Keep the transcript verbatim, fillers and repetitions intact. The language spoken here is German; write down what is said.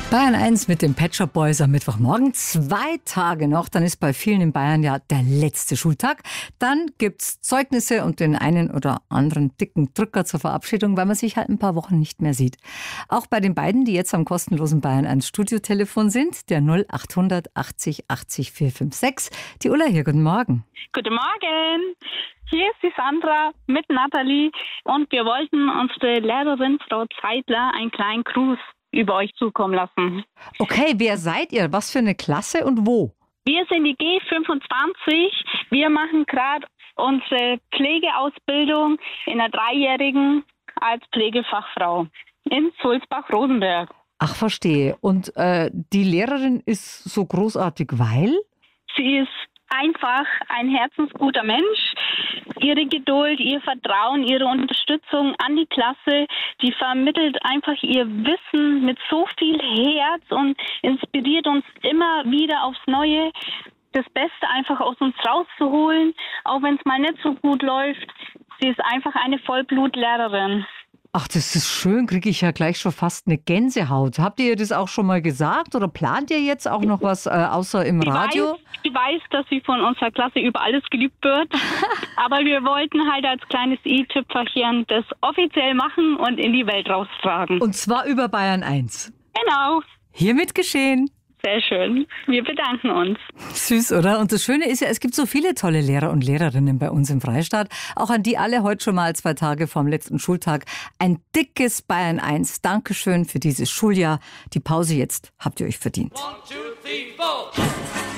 Bayern eins mit den Pet Shop Boys am Mittwochmorgen. Zwei Tage noch, dann ist bei vielen in Bayern ja der letzte Schultag. Dann gibt's Zeugnisse und den einen oder anderen dicken Drücker zur Verabschiedung, weil man sich halt ein paar Wochen nicht mehr sieht. Auch bei den beiden, die jetzt am kostenlosen Bayern eins Studiotelefon sind, der null acht hundert achtzig achtzig vier fünf sechs. Die Ulla hier, guten Morgen. Guten Morgen. Hier ist die Sandra mit Nathalie und wir wollten unsere Lehrerin Frau Zeidler einen kleinen Gruß über euch zukommen lassen. Okay, wer seid ihr? Was für eine Klasse und wo? Wir sind die G fünfundzwanzig. Wir machen gerade unsere Pflegeausbildung in der Dreijährigen als Pflegefachfrau in Sulzbach-Rosenberg. Ach, verstehe. Und äh, die Lehrerin ist so großartig, weil? Sie ist einfach ein herzensguter Mensch. Ihre Geduld, ihr Vertrauen, ihre Unterstützung an die Klasse, die vermittelt einfach ihr Wissen mit so viel Herz und inspiriert uns immer wieder aufs Neue, das Beste einfach aus uns rauszuholen, auch wenn es mal nicht so gut läuft. Sie ist einfach eine Vollblutlehrerin. Ach, das ist schön, kriege ich ja gleich schon fast eine Gänsehaut. Habt ihr das auch schon mal gesagt oder plant ihr jetzt auch noch was äh, außer im ich Radio? Weiß, ich weiß, dass sie von unserer Klasse über alles geliebt wird, aber wir wollten halt als kleines i-Tüpferchen das offiziell machen und in die Welt raustragen. Und zwar über Bayern eins. Genau. Hiermit geschehen. Sehr schön. Wir bedanken uns. Süß, oder? Und das Schöne ist ja, es gibt so viele tolle Lehrer und Lehrerinnen bei uns im Freistaat. Auch an die alle heute schon mal zwei Tage vorm letzten Schultag. Ein dickes Bayern eins. Dankeschön für dieses Schuljahr. Die Pause jetzt habt ihr euch verdient. One, two, three, four.